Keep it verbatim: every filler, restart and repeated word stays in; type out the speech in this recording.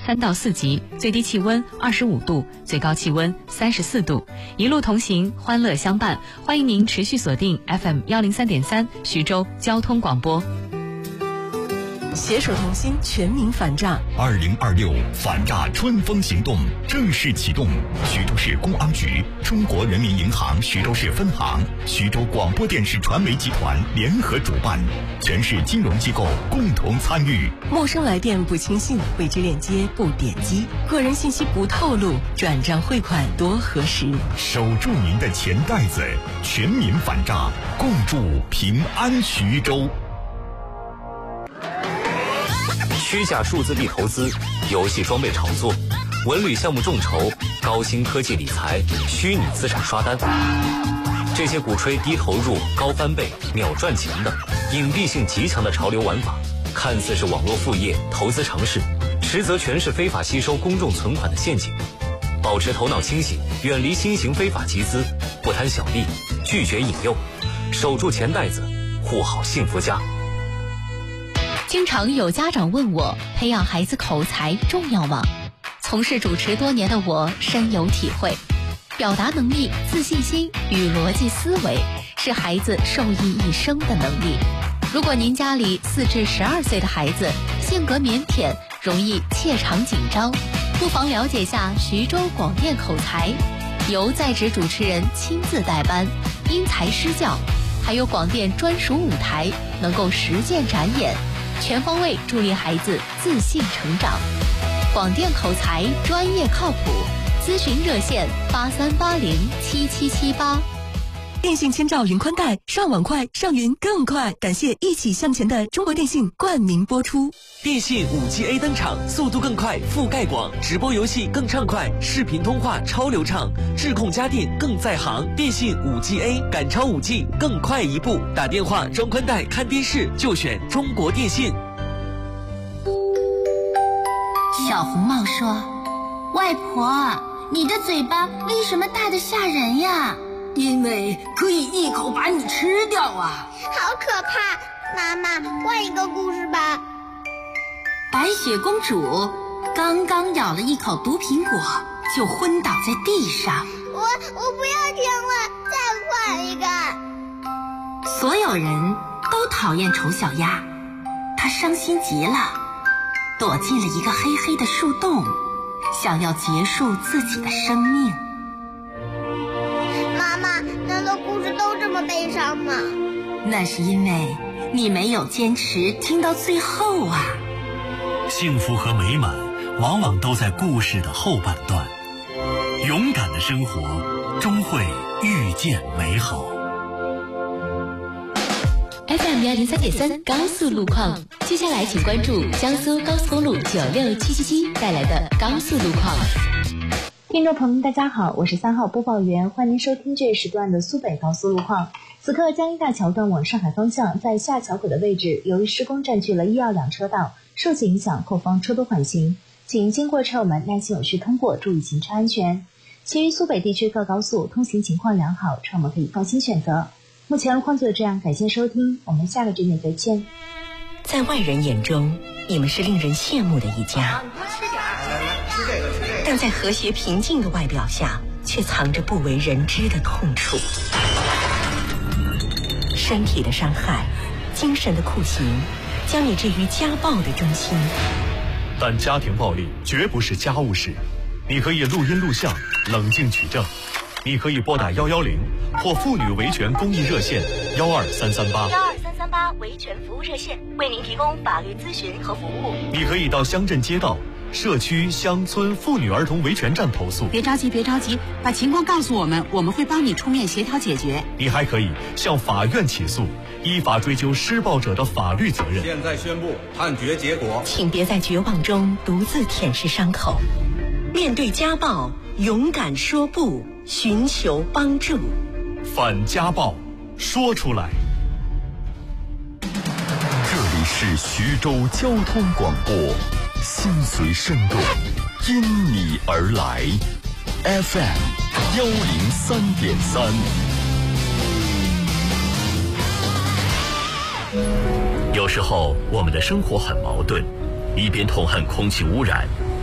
三到四级，最低气温二十五度，最高气温三十四度。一路同行，欢乐相伴。欢迎您持续锁定 F M 幺零三点三徐州交通广播。 携手同心，全民反诈。 二零二六反诈春风行动正式启动。徐州市公安局、中国人民银行徐州市分行、徐州广播电视传媒集团联合主办，全市金融机构共同参与。 陌生来电不轻信，未知链接不点击，个人信息不透露，转账汇款多核实。 守住您的钱袋子，全民反诈，共筑平安徐州。 虚假数字币投资、游戏装备炒作、文旅项目众筹、高新科技理财、虚拟资产刷单，这些鼓吹低投入、高翻倍、秒赚钱的隐蔽性极强的潮流玩法，看似是网络副业、投资尝试，实则全是非法吸收公众存款的陷阱。保持头脑清醒，远离新型非法集资，不贪小利，拒绝引诱，守住钱袋子，护好幸福家。 经常有家长问我，培养孩子口才重要吗？从事主持多年的我深有体会，表达能力、自信心与逻辑思维是孩子受益一生的能力。如果您家里四至十二岁的孩子性格腼腆，容易怯场紧张，不妨了解下徐州广电口才，由在职主持人亲自带班，因材施教，还有广电专属舞台，能够实践展演，全方位助力孩子自信成长。广电口才专业靠谱，咨询热线八三八零七七七八。 电信千兆云宽带，上网快，上云更快。感谢一起向前的中国电信冠名播出。 电信 五 G A 登场，速度更快，覆盖广，直播游戏更畅快，视频通话超流畅，智控家电更在行。电信 五 G A 赶超 五 G， 更快一步。打电话、装宽带、看电视就选中国电信。 小红帽说：“外婆，你的嘴巴为什么大得吓人呀？” 因为可以一口把你吃掉啊！ 好可怕！妈妈，换一个故事吧。 白雪公主刚刚咬了一口毒苹果，就昏倒在地上。 我我不要听了，再换一个。 所有人都讨厌丑小鸭，她伤心极了，躲进了一个黑黑的树洞，想要结束自己的生命。 难道故事都这么悲伤吗？ 那是因为你没有坚持听到最后啊。 幸福和美满往往都在故事的后半段，勇敢的生活终会遇见美好。 F M 幺零三点三高速路况，接下来请关注江苏高速公路九六七七七带来的高速路况。 听众朋友大家好，我是三号播报员，欢迎收听这时段的苏北高速路况。此刻江阴大桥段往上海方向，在下桥口的位置，由于施工占据了一二两车道，受此影响，后方车多缓行，请经过车友们耐心有序通过，注意行车安全。其余苏北地区各高速通行情况良好，车友们可以放心选择。目前路况就这样，感谢收听，我们下个节目再见。 在外人眼中，你们是令人羡慕的一家，但在和谐平静的外表下，却藏着不为人知的痛处。身体的伤害，精神的酷刑，将你置于家暴的中心。 但家庭暴力绝不是家务事，你可以录音录像，冷静取证。你可以拨打幺幺零或妇女维权公益热线幺二三三八幺二三三八维权服务热线，为您提供法律咨询和服务。 你可以到乡镇街道、社区、乡村妇女儿童维权站投诉。 别着急，别着急，把情况告诉我们，我们会帮你出面协调解决。 你还可以向法院起诉，依法追究施暴者的法律责任。 现在宣布判决结果， 请别在绝望中独自舔舐伤口，面对家暴，勇敢说不，寻求帮助。 反家暴，说出来。 这里是徐州交通广播，心随生动，因你而来 ，F M 幺零三点三。 有时候我们的生活很矛盾，一边痛恨空气污染，